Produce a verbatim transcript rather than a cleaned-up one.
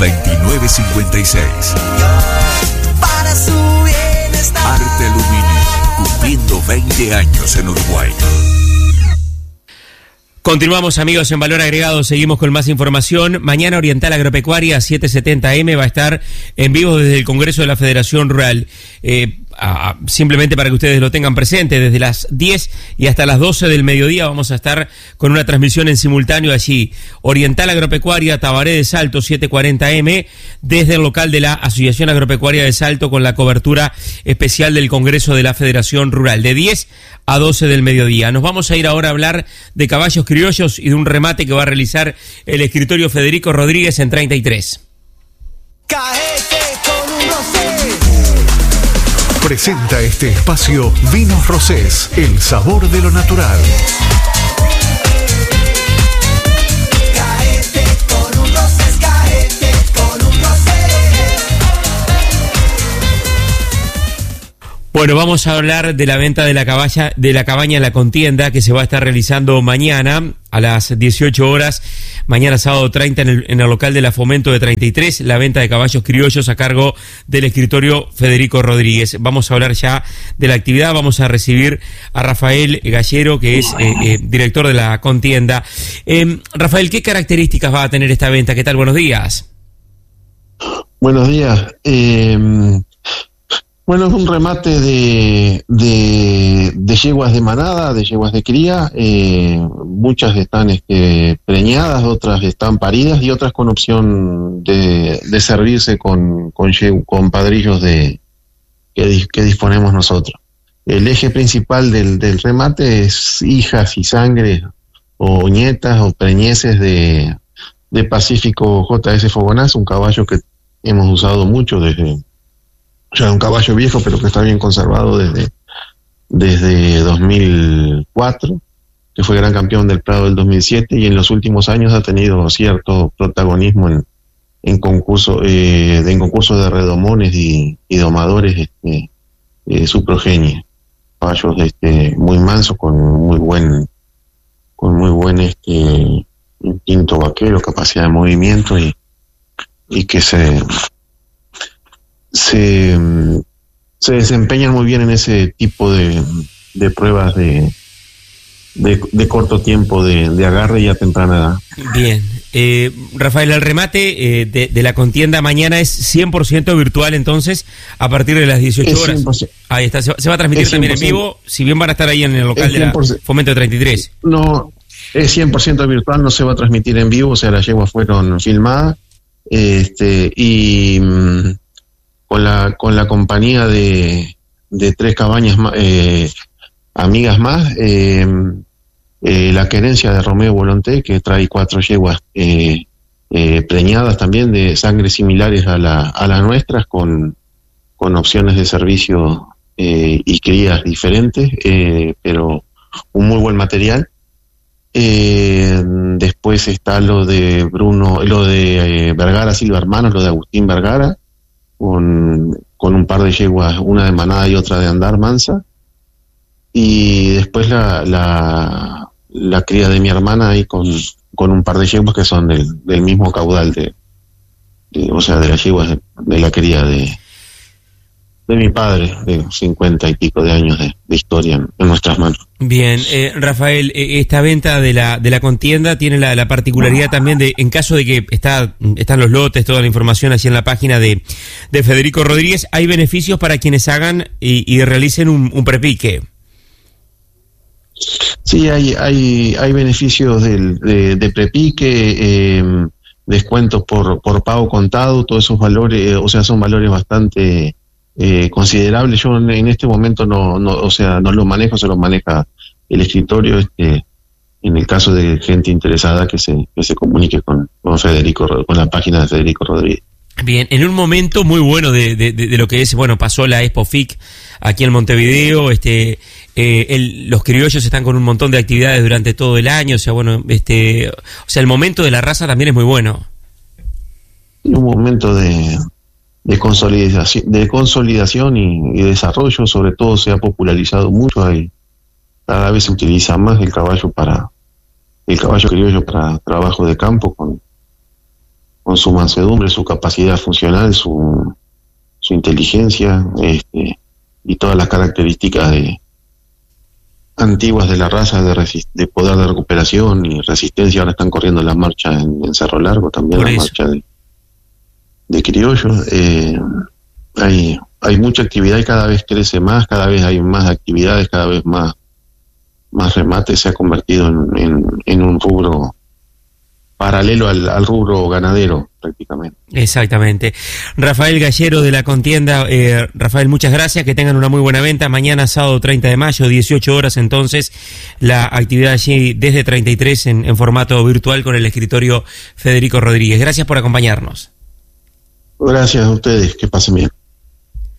veintinueve cincuenta y seis. Para su bienestar. Arte Aluminio, cumpliendo veinte años en Uruguay. Continuamos, amigos, en Valor Agregado. Seguimos con más información. Mañana Oriental Agropecuaria siete setenta eme va a estar en vivo desde el Congreso de la Federación Rural. Eh, a, simplemente para que ustedes lo tengan presente, desde las diez y hasta las doce del mediodía vamos a estar con una transmisión en simultáneo allí. Oriental Agropecuaria, Tabaré de Salto, siete cuarenta eme, desde el local de la Asociación Agropecuaria de Salto, con la cobertura especial del Congreso de la Federación Rural, de diez a doce del mediodía. Nos vamos a ir ahora a hablar de caballos criollos y de un remate que va a realizar el escritorio Federico Rodríguez en treinta y tres. Caete con un rosé. Presenta este espacio Vinos Rosés, el sabor de lo natural. Caete con un rosé, caete con un rosé. Bueno, vamos a hablar de la venta de la caballa, de la cabaña La Contienda, que se va a estar realizando mañana a las dieciocho horas, mañana sábado treinta en el, en el local de la Fomento de treinta y tres, la venta de caballos criollos a cargo del escritorio Federico Rodríguez. Vamos a hablar ya de la actividad, vamos a recibir a Rafael Gallero, que es eh, eh, director de La Contienda. Eh, Rafael, ¿qué características va a tener esta venta? ¿Qué tal? Buenos días. Buenos días. Eh, Bueno, es un remate de, de, de yeguas de manada, de yeguas de cría. Eh, muchas están este, preñadas, otras están paridas y otras con opción de, de servirse con, con, con padrillos de, que, que disponemos nosotros. El eje principal del, del remate es hijas y sangre o nietas o preñeces de, de Pacífico J S Fogonás, un caballo que hemos usado mucho desde... Ya un caballo viejo, pero que está bien conservado desde, desde dos mil cuatro, que fue gran campeón del Prado del dos mil siete, y en los últimos años ha tenido cierto protagonismo en, en concursos eh, en concursos de redomones y, y domadores, este, eh, su progenie. Caballos este, muy mansos, con muy buen, con muy buen este, instinto vaquero, capacidad de movimiento, y, y que se... Se, se desempeñan muy bien en ese tipo de, de pruebas de, de, de corto tiempo de, de agarre y a temprana edad. Bien. Eh, Rafael, el remate eh, de, de La Contienda mañana es cien por ciento virtual, entonces, a partir de las dieciocho horas. cien por ciento. Ahí está, se va, se va a transmitir también en vivo, si bien van a estar ahí en el local de la Fomento de treinta y tres. No, es cien por ciento virtual, no se va a transmitir en vivo, o sea, las yeguas fueron filmadas, este, y... con la con la compañía de, de tres cabañas eh, amigas más, eh, eh, la querencia de Romeo Volonté, que trae cuatro yeguas eh, eh, preñadas también de sangres similares a la a las nuestras, con, con opciones de servicio eh, y crías diferentes, eh, pero un muy buen material. Eh, después está lo de Bruno, lo de eh, Vergara Silva Hermanos, lo de Agustín Vergara, Con, con un par de yeguas, una de manada y otra de andar mansa, y después la, la, la cría de mi hermana ahí con, con un par de yeguas que son del, del mismo caudal de, de, o sea, de las yeguas de, de la cría de, de mi padre, de cincuenta y pico de años de, de historia en, en nuestras manos. Bien, eh, Rafael, eh, esta venta de la de la contienda tiene la, la particularidad también de, en caso de que está están los lotes, toda la información así en la página de, de Federico Rodríguez, hay beneficios para quienes hagan y, y realicen un, un prepique. Sí, hay hay hay beneficios del, de, de prepique, eh, descuentos por, por pago contado, todos esos valores, o sea, son valores bastante... Eh, considerable. Yo en, en este momento no, no, o sea, no lo manejo, se lo maneja el escritorio, este, en el caso de gente interesada que se, que se comunique con, con Federico, con la página de Federico Rodríguez. Bien, en un momento muy bueno de, de, de, de lo que es, bueno, pasó la Expo F I C aquí en Montevideo, este, eh, el, los criollos están con un montón de actividades durante todo el año, o sea, bueno, este, o sea, el momento de la raza también es muy bueno. Un momento de de consolidación, de consolidación y, y desarrollo, sobre todo se ha popularizado mucho, hay, cada vez se utiliza más el caballo para el caballo criollo para trabajo de campo con, con su mansedumbre, su capacidad funcional, su, su inteligencia, este, y todas las características de antiguas de la raza de, resist- de poder de recuperación y resistencia. Ahora están corriendo las marchas en, en Cerro Largo, también Por la eso. marcha de, de criollos. Eh, hay, hay mucha actividad y cada vez crece más, cada vez hay más actividades, cada vez más, más remate. Se ha convertido en, en, en un rubro paralelo al, al rubro ganadero, prácticamente. Exactamente. Rafael Gallero de la contienda. eh, Rafael, muchas gracias, que tengan una muy buena venta. Mañana sábado treinta de mayo, dieciocho horas entonces, la actividad allí desde treinta y tres en, en formato virtual con el escritorio Federico Rodríguez. Gracias por acompañarnos. Gracias a ustedes, que pasen bien.